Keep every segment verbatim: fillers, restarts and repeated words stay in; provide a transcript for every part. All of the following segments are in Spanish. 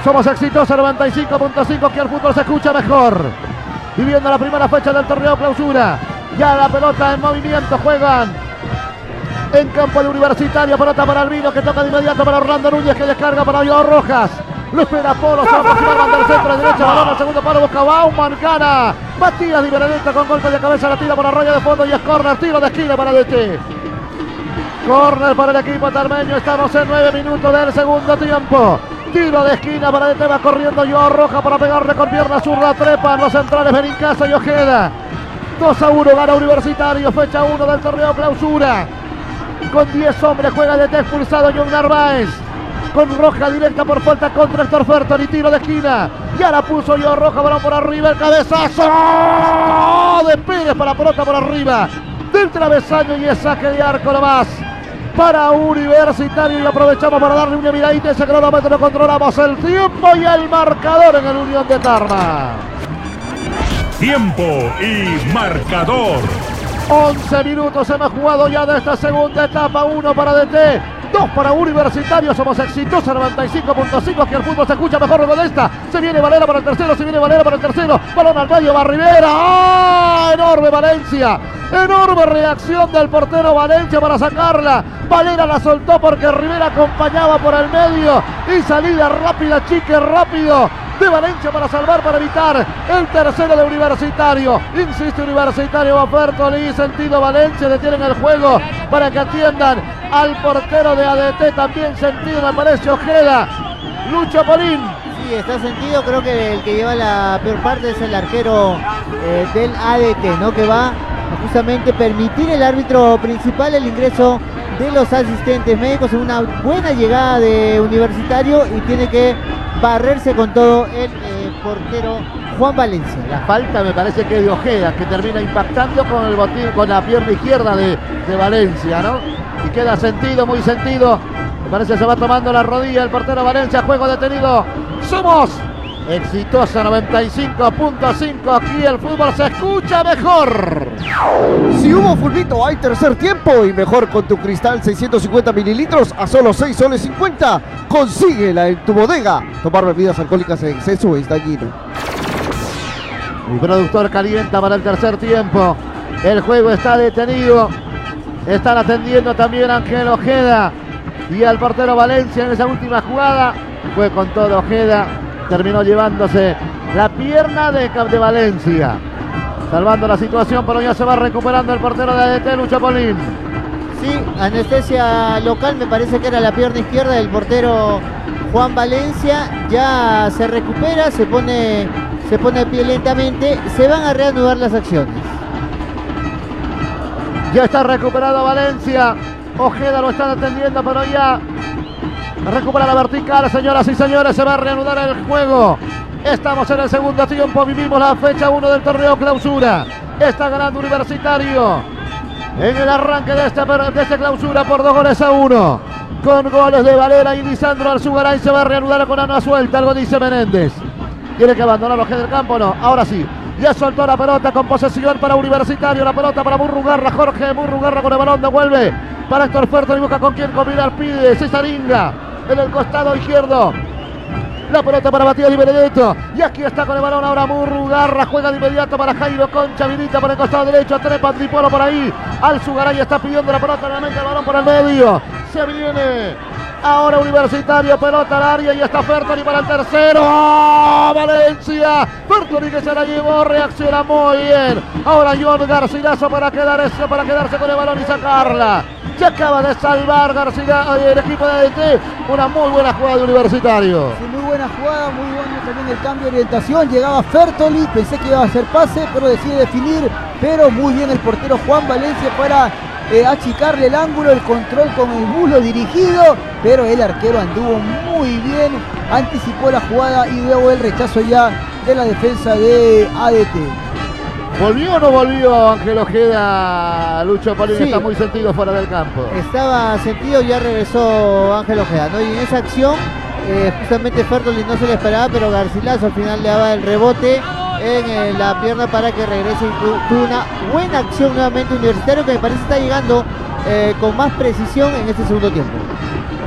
Somos exitosos noventa y cinco punto cinco, que el fútbol se escucha mejor. Viviendo la primera fecha del torneo clausura. Ya la pelota en movimiento, juegan en campo de Universitario. Pelota para Albino, que toca de inmediato para Orlando Núñez, que descarga para Diego Rojas. Lo espera Polo, se va a aproximar, manda al centro, a derecha, balón al segundo palo, busca Bauman, gana. Matías Di Benedetto con golpe de cabeza, la tira por arroyo de fondo y es córner, tiro de esquina para D T. Córner para el equipo tarmeño, estamos en nueve minutos del segundo tiempo. Tiro de esquina para D T, va corriendo Joao Roja para pegarle con pierna zurda, trepan los centrales Benincasa y Ojeda. dos a uno gana Universitario, fecha uno del torneo clausura. Con diez hombres juega D T, expulsado John Narváez. Con roja directa por falta contra Héctor Ferton y tiro de esquina. Ya la puso Joao Roja, balón por arriba, el cabezazo de Pérez para pelota por arriba del travesaño y es saque de arco nomás para Universitario, y aprovechamos para darle una miradita a ese cronómetro. Controlamos el tiempo y el marcador en el Unión de Tarma. Tiempo y marcador. once minutos hemos jugado ya de esta segunda etapa. Uno para D T, dos para Universitario. Somos exitosos noventa y cinco punto cinco, que el fútbol se escucha mejor luego de esta. Se viene Valera para el tercero, se viene Valera para el tercero. Balón al medio, va Rivera. ¡Ah! Enorme Valencia. Enorme reacción del portero Valencia para sacarla. Valera la soltó porque Rivera acompañaba por el medio. Y salida rápida, chique rápido de Valencia para salvar, para evitar el tercero de Universitario. Insiste Universitario, va Fertoli, sentido Valencia, detienen el juego para que atiendan al portero de A D T, también sentido me parece Ojeda. Lucho Polín. Sí, está sentido, creo que el que lleva la peor parte es el arquero eh, del A D T, ¿no? Que va a justamente permitir el árbitro principal el ingreso de los asistentes médicos en una buena llegada de Universitario, y tiene que barrerse con todo el eh, portero Juan Valencia. La falta me parece que es de Ojeda, que termina impactando con el botín, con la pierna izquierda de, de Valencia, ¿no? Y queda sentido, muy sentido. Me parece que se va tomando la rodilla el portero Valencia. Juego detenido. Somos exitosa noventa y cinco punto cinco. Aquí el fútbol se escucha mejor. Si hubo fulbito, hay tercer tiempo, y mejor con tu Cristal seiscientos cincuenta mililitros a solo seis soles cincuenta. Consíguela en tu bodega. Tomar bebidas alcohólicas en exceso es dañino. El productor calienta para el tercer tiempo. El juego está detenido. Están atendiendo también a Ángel Ojeda y al portero Valencia en esa última jugada. Fue con todo Ojeda. Terminó llevándose la pierna de, de Valencia, salvando la situación, pero ya se va recuperando el portero de A D T, Lucho Polín. Sí, anestesia local, me parece que era la pierna izquierda del portero Juan Valencia. Ya se recupera, se pone, se pone de pie lentamente. Se van a reanudar las acciones. Ya está recuperado Valencia. Ojeda lo están atendiendo, pero ya recupera la vertical, señoras y señores. Se va a reanudar el juego. Estamos en el segundo tiempo. Vivimos la fecha uno del torneo clausura. Está ganando Universitario en el arranque de este, de este clausura por dos goles a uno. Con goles de Valera y Lisandro Alzugaray. Se va a reanudar con Ana suelta. Algo dice Menéndez. ¿Tiene que abandonar Ojeda del campo? No. Ahora sí. Ya soltó la pelota con posesión para Universitario. La pelota para Murrugarra. Jorge Murrugarra con el balón. Devuelve para Héctor Ferton y busca con quién combinar. Pide Cesaringa en el costado izquierdo. La pelota para Matías Di Benedetto. Y aquí está con el balón ahora Murrugarra. Juega de inmediato para Jairo Concha. Habilita por el costado derecho. Trepa Tripolo por ahí. Alzugaray está pidiendo la pelota nuevamente. El balón por el medio. Se viene ahora Universitario. Pelota al área. Y está Fertoli para el tercero. ¡Oh, Valencia! Fertoli que se la llevó. Reacciona muy bien. Ahora John Garcilaso para, quedar, para quedarse con el balón y sacarla. Se acaba de salvar García, el equipo de A D T. Una muy buena jugada de Universitario. Sí, muy buena jugada, muy bueno también el cambio de orientación. Llegaba Fertoli, pensé que iba a hacer pase, pero decide definir. Pero muy bien el portero Juan Valencia para eh, achicarle el ángulo, el control con el bulo dirigido. Pero el arquero anduvo muy bien, anticipó la jugada y luego el rechazo ya de la defensa de A D T. ¿Volvió o no volvió Ángel Ojeda? Lucho Polín Sí. Está muy sentido fuera del campo. Estaba sentido, ya regresó Ángel Ojeda, ¿no? Y en esa acción, eh, justamente Fertoli no se le esperaba, pero Garcilaso al final le daba el rebote en eh, la pierna para que regrese. Y tuvo una buena acción nuevamente Universitario, que me parece está llegando eh, con más precisión en este segundo tiempo.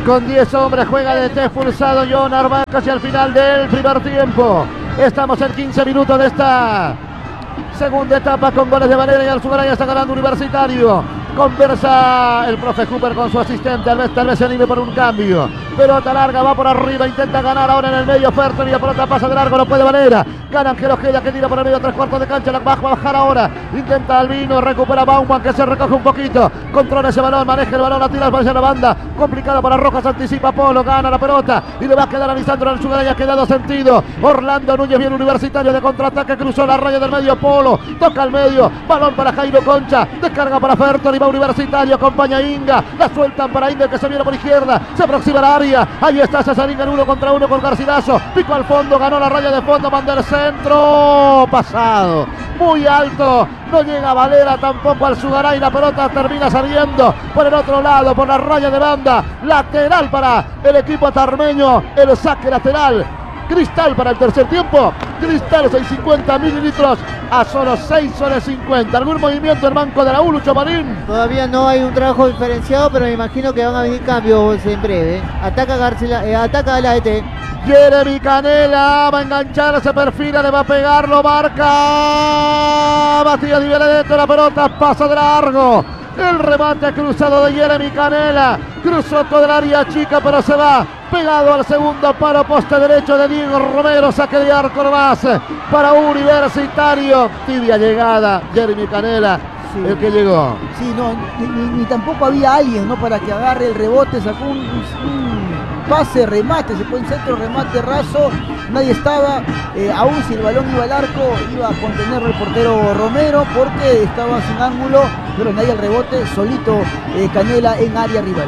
Con diez hombres juega de té expulsado John Arbaca hacia el final del primer tiempo. Estamos en quince minutos de esta segunda etapa con goles de Valera y Alzugaray. Está ganando Universitario. Conversa el profe Cooper con su asistente. Tal vez, tal vez se anime por un cambio. Pelota larga, va por arriba, intenta ganar ahora en el medio. Ferton y la pelota pasa de largo, no puede Valera. Gana Ángel Ojeda que tira por el medio, tres cuartos de cancha. La va a bajar ahora. Intenta Albino, recupera Bauman que se recoge un poquito. Controla ese balón, maneja el balón, la tira hacia la banda. Complicado para Rojas, anticipa Polo, gana la pelota. Y le va a quedar a Lisandro Alzugaray, ha quedado sentido. Orlando Núñez, bien Universitario de contraataque, cruzó la raya del medio. Polo, toca al medio. Balón para Jairo Concha, descarga para Ferton y va Universitario, acompaña a Inga. La sueltan para Inga que se viene por izquierda. Se aproxima al área. Ahí está César Inga en uno contra uno con Garcilaso. Pico al fondo, ganó la raya de fondo, manda el centro. Pasado. Muy alto. No llega Valera tampoco al Alzugaray. La pelota termina saliendo por el otro lado, por la raya de banda. Lateral para el equipo tarmeño. El saque lateral. Cristal para el tercer tiempo. Cristal seiscientos cincuenta mililitros a solo seis soles cincuenta. ¿Algún movimiento en banco de la U, Lucho Marín? Todavía no hay un trabajo diferenciado, pero me imagino que van a venir cambios en breve. Ataca García, eh, ataca el A D T. Jeremy Canela va a enganchar, se perfila, le va a pegar, lo marca Matías Di Benedetto, la pelota pasa de largo. El remate cruzado de Jeremy Canela, cruzó todo el área chica, pero se va pegado al segundo palo, poste derecho de Diego Romero, saque de arco nomás para Universitario. Tibia llegada, Jeremy Canela, sí, el que llegó. Sí, no, ni, ni, ni tampoco había alguien, ¿no? Para que agarre el rebote, sacó un, un pase, remate, se fue en centro, remate raso, nadie estaba, eh, aún si el balón iba al arco, iba a contenerlo el portero Romero porque estaba sin ángulo, pero nadie al rebote, solito eh, Canela en área rival.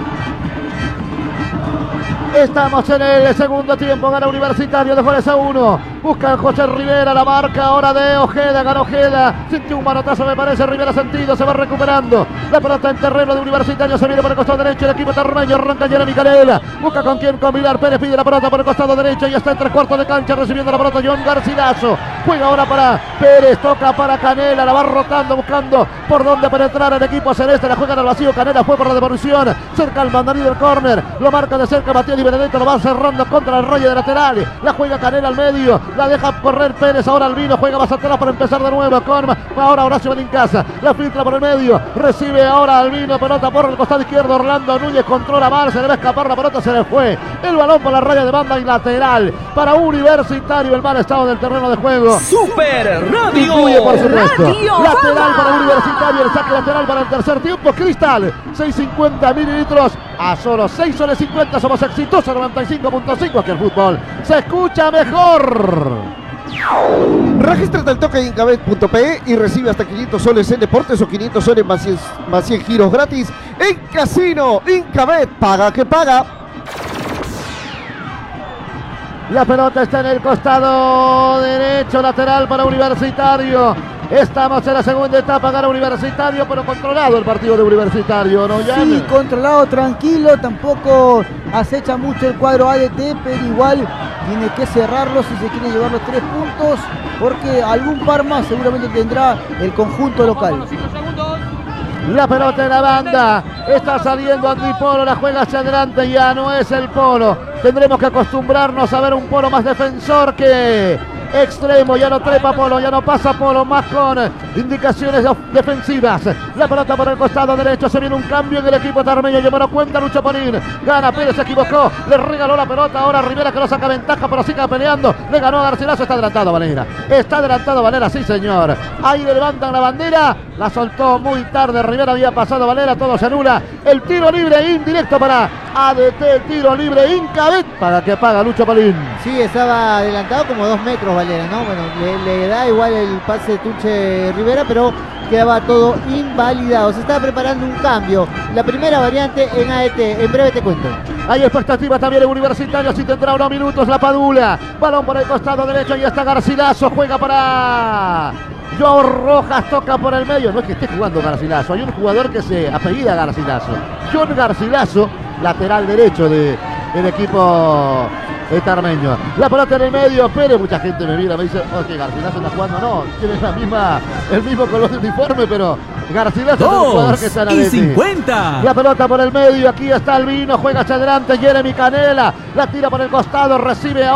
Estamos en el segundo tiempo, gana Universitario, dos goles a uno. Busca José Rivera, la marca ahora de Ojeda, gana Ojeda. Sintió un manotazo, me parece, Rivera sentido, se va recuperando. La pelota en terreno de Universitario, se viene por el costado derecho, el equipo tarmeño, arranca Jeremy Canela. Busca con quién combinar, Pérez pide la pelota por el costado derecho y está en tres cuartos de cancha recibiendo la pelota John Garcilaso. Juega ahora para Pérez, toca para Canela, la va rotando, buscando por dónde penetrar el equipo celeste, la juega al vacío, Canela fue por la devolución, cerca al mandarín del córner, lo marca de cerca Matías Di Benedetto, lo va cerrando contra el rollo de lateral, la juega Canela al medio, la deja correr Pérez, ahora Albino juega más atrás para empezar de nuevo con ahora Horacio Benincasa, la filtra por el medio, recibe ahora Albino, pelota por el costado izquierdo, Orlando Núñez controla mal, se le va a escapar la pelota, se le fue el balón por la raya de banda y lateral para Universitario, el mal estado del terreno de juego. Super Radio, incluye, por supuesto, Radio lateral Fama. para Universitario, el saque lateral para el tercer tiempo. Cristal, seiscientos cincuenta mililitros a solo seis soles cincuenta. Somos exitosos, noventa y cinco punto cinco. Que el fútbol se escucha mejor. Regístrate al toque de incabet punto pe y recibe hasta quinientos soles en deportes o quinientos soles más cien, más cien giros gratis en Casino Incabet. Paga que paga. La pelota está en el costado derecho, lateral para Universitario. Estamos en la segunda etapa, gana Universitario, pero controlado el partido de Universitario, ¿no, Jan? Sí, controlado, tranquilo, tampoco acecha mucho el cuadro A D T, pero igual tiene que cerrarlo si se quiere llevar los tres puntos, porque algún par más seguramente tendrá el conjunto local. La pelota en la banda, está saliendo Antipolo, la juega hacia adelante, ya no es el Polo. Tendremos que acostumbrarnos a ver un Polo más defensor que extremo, ya no trepa Polo, ya no pasa Polo, más con indicaciones defensivas. La pelota por el costado derecho, se viene un cambio en el equipo tarmeño, llevaron cuenta Lucho Ponín, gana Pérez, se equivocó, le regaló la pelota, ahora Rivera que no saca ventaja, pero sigue peleando, le ganó a Garcilaso, está adelantado Valera, está adelantado Valera, sí señor, ahí le levantan la bandera, la soltó muy tarde Rivera, había pasado Valera, todo se anula, el tiro libre indirecto para A D T, tiro libre Incabet, para que paga Lucho Ponín. Sí, estaba adelantado como dos metros Valera, ¿no? Bueno, le, le da igual el pase de Tuche Rivera, pero quedaba todo invalidado. Se está preparando un cambio. La primera variante en A D T. En breve te cuento. Hay expectativa también en Universitario, si tendrá unos minutos la Padula. Balón por el costado derecho y está Garcilaso. Juega para Joe Rojas, toca por el medio. No es que esté jugando Garcilaso, hay un jugador que se apellida Garcilaso. John Garcilaso, lateral derecho de, del equipo etarmeño. La pelota en el medio, Pérez, mucha gente me mira, me dice, oh, que Garcilaso está jugando, no, tiene la misma, el mismo color de uniforme, pero Garcilaso es el jugador que está en la y Leti. cincuenta. La pelota por el medio, aquí está Albino, juega hacia adelante Jeremy Canela, la tira por el costado, recibe a